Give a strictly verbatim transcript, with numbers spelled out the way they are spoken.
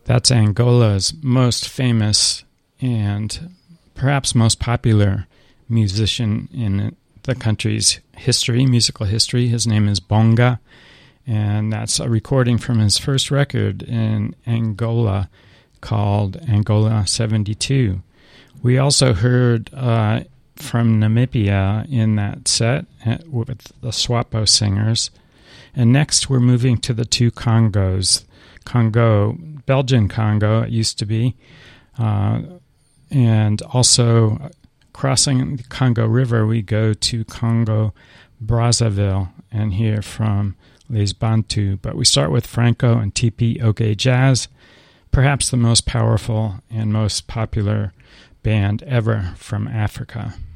That's Angola's most famous and perhaps most popular musician in the country's history, musical history. His name is Bonga, and that's a recording from his first record in Angola called Angola seventy-two. We also heard uh, from Namibia in that set with the Swapo Singers. And next we're moving to the two Congos. Congo, Belgian Congo, it used to be, uh, and also crossing the Congo River, we go to Congo Brazzaville and hear from Les Bantu. But we start with Franco and T P Oge Jazz, perhaps the most powerful and most popular band ever from Africa.